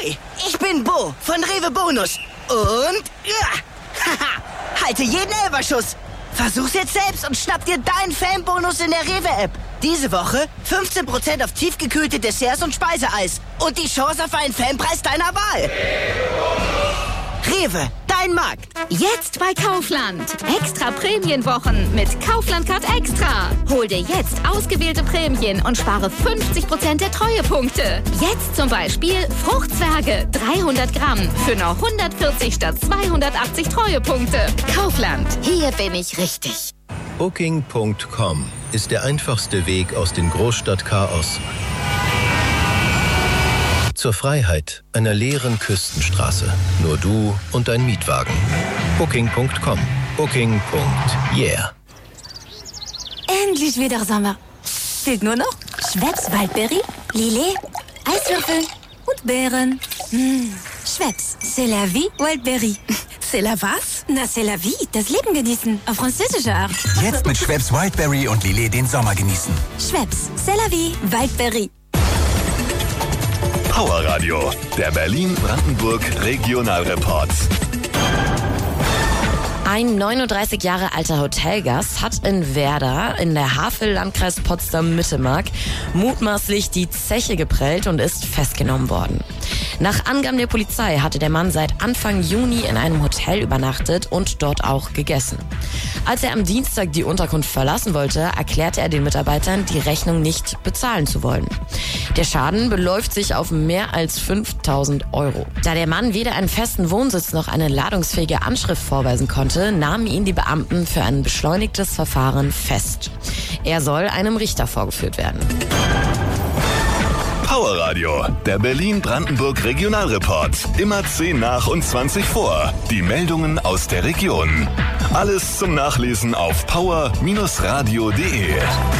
Hi, ich bin Bo von Rewe Bonus. Und haha, halte jeden Elferschuss. Versuch's jetzt selbst und schnapp dir deinen Fanbonus in der Rewe-App. Diese Woche 15% auf tiefgekühlte Desserts und Speiseeis. Und die Chance auf einen Fanpreis deiner Wahl. Rewe, dein Markt. Jetzt bei Kaufland. Extra Prämienwochen mit Kaufland Card Extra. Hol dir jetzt ausgewählte Prämien und spare 50% der Treuepunkte. Jetzt zum Beispiel Fruchtzwerge 300 Gramm für nur 140 statt 280 Treuepunkte. Kaufland, hier bin ich richtig. Booking.com ist der einfachste Weg aus dem Großstadtchaos zur Freiheit einer leeren Küstenstraße. Nur du und dein Mietwagen. Booking.com. Booking.yeah. Endlich wieder Sommer. Fehlt nur noch Schweppes Waldbeere, Lillet, Eiswürfel und Beeren. Schweppes, c'est la vie, Waldbeere. C'est la was? Na, c'est la vie, das Leben genießen. Auf französische Art. Jetzt mit Schweppes Wildberry und Lillet den Sommer genießen. Schweppes, c'est la vie, Waldbeere. Power Radio, der Berlin-Brandenburg Regionalreport. Ein 39 Jahre alter Hotelgast hat in Werder in der Havel, Landkreis Potsdam-Mittelmark, mutmaßlich die Zeche geprellt und ist festgenommen worden. Nach Angaben der Polizei hatte der Mann seit Anfang Juni in einem Hotel übernachtet und dort auch gegessen. Als er am Dienstag die Unterkunft verlassen wollte, erklärte er den Mitarbeitern, die Rechnung nicht bezahlen zu wollen. Der Schaden beläuft sich auf mehr als 5.000 Euro. Da der Mann weder einen festen Wohnsitz noch eine ladungsfähige Anschrift vorweisen konnte, nahmen ihn die Beamten für ein beschleunigtes Verfahren fest. Er soll einem Richter vorgeführt werden. Power Radio, der Berlin-Brandenburg Regionalreport. Immer 10 nach und 20 vor. Die Meldungen aus der Region. Alles zum Nachlesen auf power-radio.de.